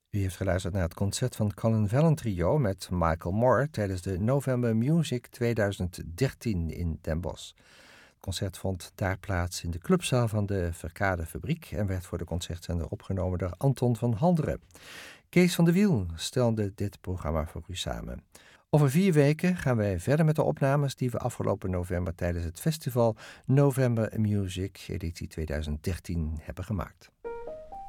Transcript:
U heeft geluisterd naar het concert van Colin Vallon Trio met Michael Moore tijdens de November Music 2013 in Den Bosch. Het concert vond daar plaats in de clubzaal van de Verkade Fabriek en werd voor de concertzender opgenomen door Anton van Halderen. Kees van de Wiel stelde dit programma voor u samen. Over 4 weken gaan wij verder met de opnames die we afgelopen november tijdens het festival November Music editie 2013 hebben gemaakt.